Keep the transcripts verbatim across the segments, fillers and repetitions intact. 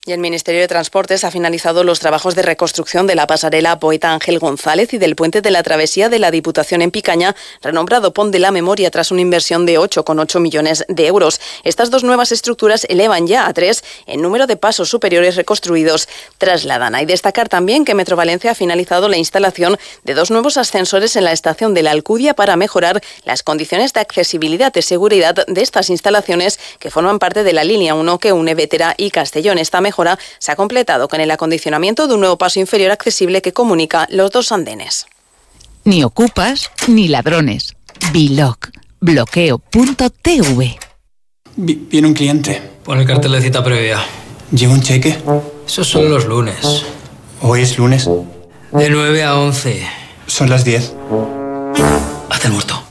Y el Ministerio de Transportes ha finalizado los trabajos de reconstrucción de la pasarela Poeta Ángel González y del puente de la Travesía de la Diputación en Picaña, renombrado Pont de la Memoria tras una inversión de ocho coma ocho millones de euros. Estas dos nuevas estructuras elevan ya a tres el número de pasos superiores reconstruidos tras la Dana. Y destacar también que Metro Valencia ha finalizado la instalación de dos nuevos ascensores en la estación de la Alcudia para mejorar las condiciones de accesibilidad y seguridad de estas instalaciones que forman parte de la línea uno que une Bétera y Castellón. Esta mejora se ha completado con el acondicionamiento de un nuevo paso inferior accesible que comunica los dos andenes. Ni ocupas ni ladrones. Biloc. Bloqueo punto t v. Viene un cliente. Pon el cartel de cita previa. ¿Lleva un cheque? Esos son los lunes. ¿Hoy es lunes? De nueve a once. Son las diez. Hazte el muerto.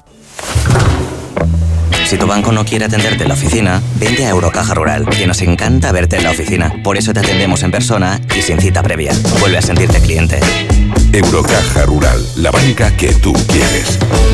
Si tu banco no quiere atenderte en la oficina, vente a Eurocaja Rural, que nos encanta verte en la oficina. Por eso te atendemos en persona y sin cita previa. Vuelve a sentirte cliente. Eurocaja Rural, la banca que tú quieres.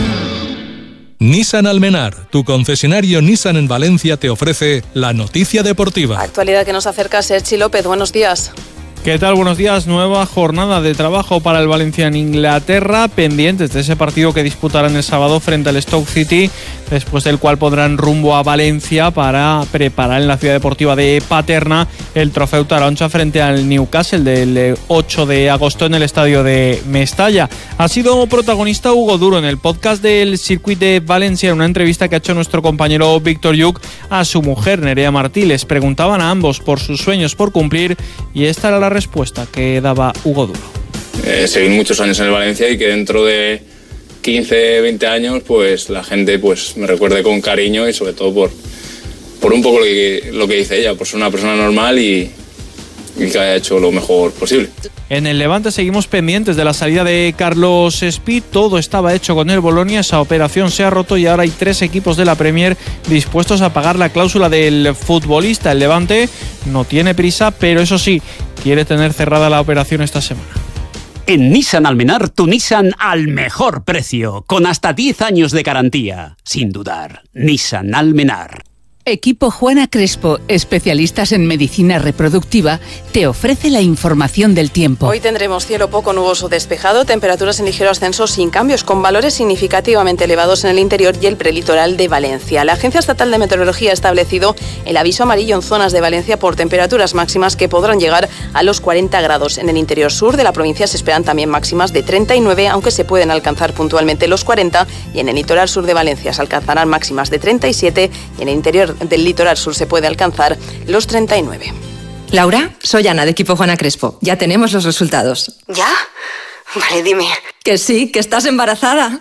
Nissan Almenar, tu concesionario Nissan en Valencia, te ofrece la noticia deportiva. Actualidad que nos acerca Sergi López. Buenos días. ¿Qué tal? Buenos días. Nueva jornada de trabajo para el Valencia en Inglaterra, pendientes de ese partido que disputarán el sábado frente al Stoke City, después del cual podrán rumbo a Valencia para preparar en la ciudad deportiva de Paterna el trofeu Taroncha frente al Newcastle del ocho de agosto en el estadio de Mestalla. Ha sido protagonista Hugo Duro en el podcast del Circuit de Valencia, en una entrevista que ha hecho nuestro compañero Víctor Lluc a su mujer Nerea Martí. Les preguntaban a ambos por sus sueños por cumplir y esta era la respuesta que daba Hugo Duro. Eh, seguir muchos años en el Valencia y que dentro de quince, veinte años pues la gente pues me recuerde con cariño y sobre todo por, por un poco lo que, lo que dice ella, por ser una persona normal y, y que haya hecho lo mejor posible. En el Levante seguimos pendientes de la salida de Carlos Espí. Todo estaba hecho con el Bolonia, esa operación se ha roto y ahora hay tres equipos de la Premier dispuestos a pagar la cláusula del futbolista. El Levante no tiene prisa, pero eso sí, quiere tener cerrada la operación esta semana. En Nissan Almenar, tu Nissan al mejor precio, con hasta diez años de garantía. Sin dudar, Nissan Almenar. Equipo Juana Crespo, especialistas en medicina reproductiva, te ofrece la información del tiempo. Hoy tendremos cielo poco nuboso despejado, temperaturas en ligero ascenso sin cambios, con valores significativamente elevados en el interior y el prelitoral de Valencia. La Agencia Estatal de Meteorología ha establecido el aviso amarillo en zonas de Valencia por temperaturas máximas que podrán llegar a los cuarenta grados. En el interior sur de la provincia se esperan también máximas de treinta y nueve, aunque se pueden alcanzar puntualmente los cuarenta, y en el litoral sur de Valencia se alcanzarán máximas de treinta y siete, y en el interior del litoral sur se puede alcanzar los treinta y nueve. Laura, soy Ana de Equipo Juana Crespo. Ya tenemos los resultados. ¿Ya? Vale, dime. Que sí, que estás embarazada.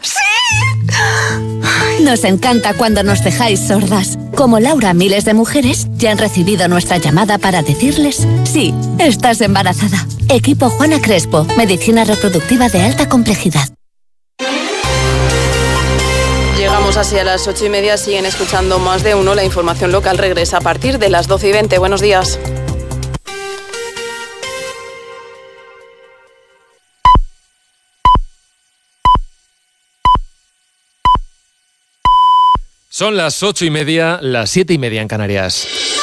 ¡Sí! Nos encanta cuando nos dejáis sordas. Como Laura, miles de mujeres ya han recibido nuestra llamada para decirles: sí, estás embarazada. Equipo Juana Crespo, medicina reproductiva de alta complejidad. Llegamos así a las ocho y media, siguen escuchando Más de Uno. La información local regresa a partir de las doce y veinte. Buenos días. Son las ocho y media, las siete y media en Canarias.